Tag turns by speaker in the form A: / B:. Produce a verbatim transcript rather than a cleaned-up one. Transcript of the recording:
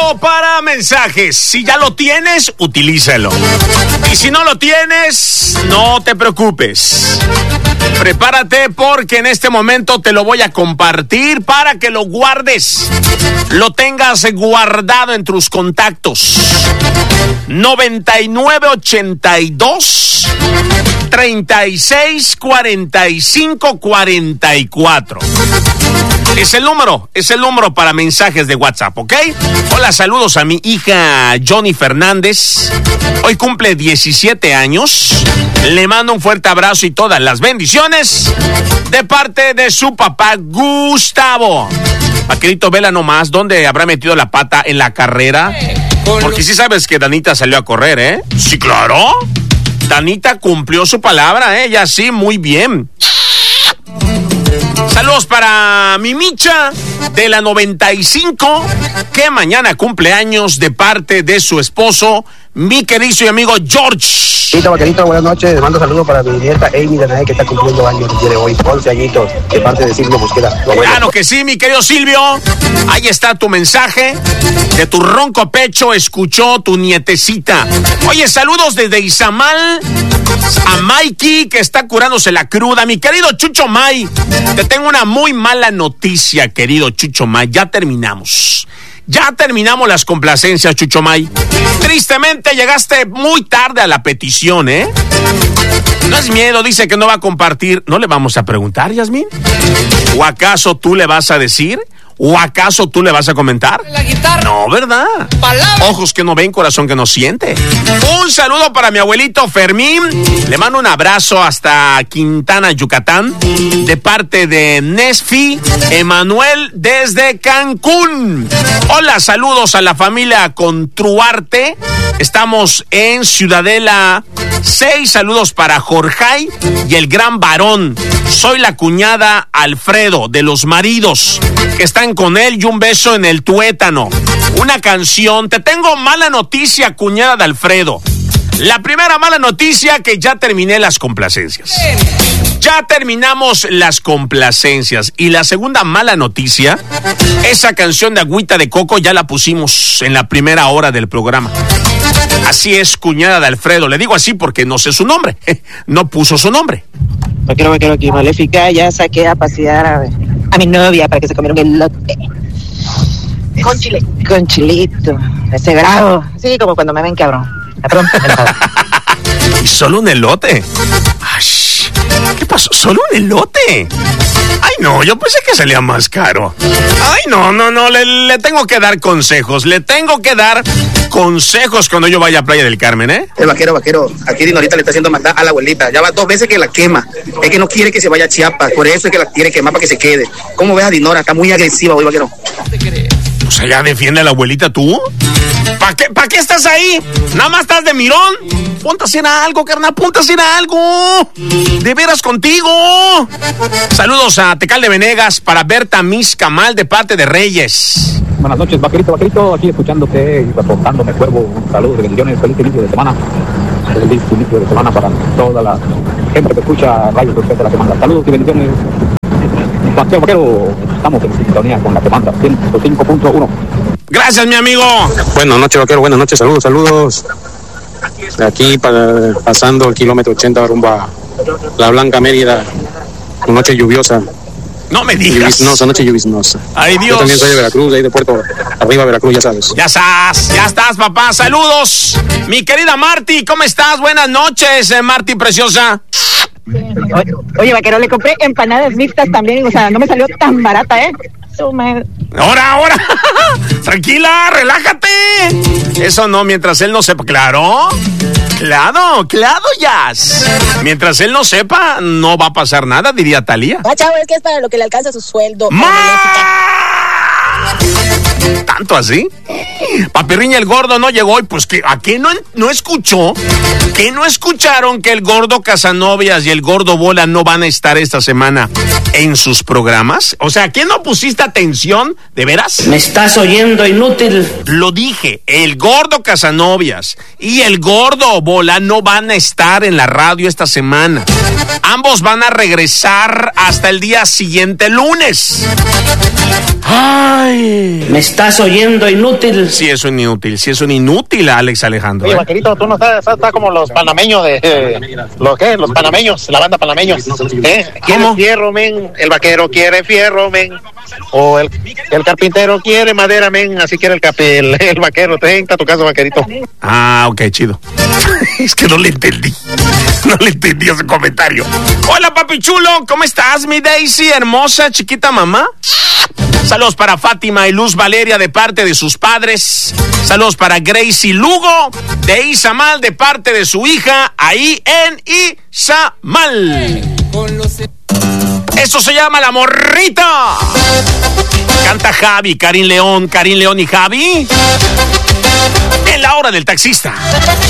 A: número para mensajes. Si ya lo tienes, utilízalo. Y si no lo tienes, no te preocupes. Prepárate porque en este momento te lo voy a compartir para que lo guardes. Lo tengas guardado en tus contactos. noventa y nueve ochenta y dos treinta y seis cuarenta y cinco cuarenta y cuatro. Es el número, es el número para mensajes de WhatsApp, ¿ok? Hola, saludos a mi hija Johnny Fernández. Hoy cumple diecisiete años. Le mando un fuerte abrazo y todas las bendiciones de parte de su papá Gustavo. Vaquerito, vela nomás, ¿dónde habrá metido la pata en la carrera? Porque sí sabes que Danita salió a correr, ¿eh? Sí, claro. Danita cumplió su palabra, ¿eh? Ella sí, muy bien. Saludos para mi Micha de la noventa y cinco, que mañana cumple años de parte de su esposo, mi querido y amigo George.
B: Vaquerito, Vaquerito, buenas noches. Les mando saludos para mi nieta Amy Danae, que está cumpliendo años el día de hoy, once añitos, de parte de Silvio Busqueda.
A: Claro que sí, mi querido Silvio. Ahí está tu mensaje. De tu ronco pecho escuchó tu nietecita. Oye, saludos desde Izamal a Mikey, que está curándose la cruda. Mi querido Chucho May, te tengo una muy mala noticia, querido Chucho May. Ya terminamos. Ya terminamos las complacencias, Chucho May. Tristemente llegaste muy tarde a la petición, ¿eh? No es miedo, dice que no va a compartir. ¿No le vamos a preguntar, Yasmín? ¿O acaso tú le vas a decir? ¿O acaso tú le vas a comentar?
C: La guitarra.
A: No, ¿verdad?
C: Palabra.
A: Ojos que no ven, corazón que no siente. Un saludo para mi abuelito Fermín. Le mando un abrazo hasta Quintana, Yucatán, de parte de Nesfi Emanuel desde Cancún. Hola, saludos a la familia Contruarte. Estamos en Ciudadela seis. Saludos para Jorge y el gran varón. Soy la cuñada Alfredo de los maridos que están con él, y un beso en el tuétano. Una canción. Te tengo mala noticia, cuñada de Alfredo. La primera mala noticia, que ya terminé las complacencias. Ya terminamos las complacencias. Y la segunda mala noticia, esa canción de Agüita de Coco ya la pusimos en la primera hora del programa. Así es, cuñada de Alfredo. Le digo así porque no sé su nombre. No puso su nombre.
D: Vaquero, vaquero, aquí Maléfica. Ya saqué a pasear a, a mi novia para que se comiera un elote.
C: Con chile.
D: Con chilito. Ese grado. Sí, como cuando me ven, cabrón. Perdón,
A: ¿Y solo un elote? Ay, ¿qué pasó? ¿Solo un elote? Ay, no, yo pensé que salía más caro. Ay, no, no, no, le, le tengo que dar consejos. Le tengo que dar consejos cuando yo vaya a Playa del Carmen, ¿eh?
B: El vaquero, vaquero, aquí Dinorita le está haciendo maldad a la abuelita. Ya va dos veces que la quema. Es que no quiere que se vaya a Chiapas, por eso es que la quiere quemar para que se quede. ¿Cómo ves a Dinora? Está muy agresiva hoy, vaquero.
A: O sea, ¿ya defiende a la abuelita tú? ¿Para qué, ¿Para qué estás ahí? ¿Nada más estás de mirón? Ponte a hacer algo, carnal, ponte a hacer algo. De veras contigo. Saludos a Tecal de Venegas para Berta Miscamal de parte de Reyes.
E: Buenas noches, vaquerito, vaquerito, aquí escuchándote y reportándome, cuervo. Un saludo de bendiciones, feliz inicio de semana. Feliz inicio de semana para toda la gente que escucha Radio Profeta de la Semana. Saludos y bendiciones. Vaquero, vaquero, estamos en sintonía con la Semana ciento cinco punto uno.
A: Gracias, mi amigo.
F: Buenas noches, vaquero, buenas noches, saludos, saludos. Aquí para, pasando el kilómetro ochenta rumbo a La Blanca Mérida, una noche lluviosa.
A: No me digas.
F: Lluviosa, noche lluviosa.
A: Ay, Dios.
F: Yo también soy de Veracruz, de ahí de Puerto Arriba, Veracruz, ya sabes.
A: Ya estás, ya estás, papá. Saludos. Mi querida Marti, ¿cómo estás? Buenas noches, eh, Marti preciosa.
D: Oye, oye, vaquero, le compré empanadas mixtas también. O sea, no me salió tan barata, ¿eh? Me...
A: Ahora, ahora. Tranquila, relájate. Eso no, mientras él no sepa. Claro, claro, claro, Jazz. Mientras él no sepa, no va a pasar nada, diría Talía.
C: Ah, chavo, es que es para lo que le alcanza su sueldo.
A: ¿Tanto así? Papirriña el gordo no llegó y pues que ¿a qué no, no escuchó? ¿Que no escucharon que el gordo Casanovias y el gordo Bola no van a estar esta semana en sus programas? O sea, ¿qué no pusiste atención? ¿De veras?
G: Me estás oyendo, inútil.
A: Lo dije, el gordo Casanovias y el gordo Bola no van a estar en la radio esta semana. Ambos van a regresar hasta el día siguiente, lunes. Ay.
G: Me estás oyendo, inútil.
A: Sí, sí es un inútil, sí es un inútil, Alex Alejandro.
H: Oye,
A: ¿eh?
H: vaquerito, tú no estás, estás, estás como los panameños de... Eh, ¿Los qué? Los panameños, la banda panameños. ¿Eh? ¿Quiere
A: ¿Cómo?
H: fierro, men? El vaquero quiere fierro, men. O el, el carpintero quiere madera, men. Así quiere el, capi, el, el vaquero. Treinta tu caso, vaquerito.
A: Ah, ok, chido. Es que no le entendí. No le entendí ese comentario. Hola, papi chulo. ¿Cómo estás, mi Daisy? Hermosa, chiquita mamá. Saludos para Fátima y Luz Valeria de parte de sus padres. Saludos para Gracie Lugo de Izamal de parte de su hija ahí en Izamal. Esto se llama La Morrita. Canta Javi, Karin León, Karin León y Javi. En la hora del taxista.